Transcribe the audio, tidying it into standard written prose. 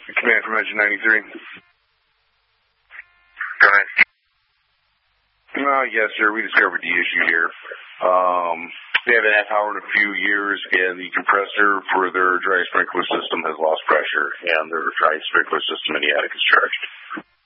Command from Engine 93. Go ahead. Yes, sir. We discovered the issue here. They haven't had power in a few years, and the compressor for their dry sprinkler system has lost pressure, and their dry sprinkler system in the attic is charged.